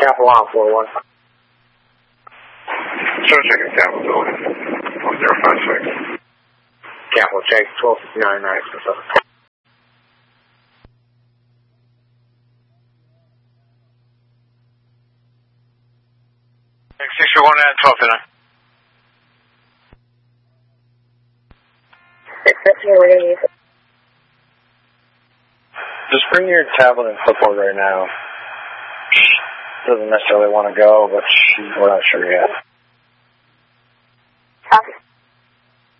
Capital on 41. So checking Capital 1056. Capital check 1259 967. 631 at 1259. 615, we're going to use it. Just bring your tablet and clipboard right now. Doesn't necessarily want to go, but we're not sure yet.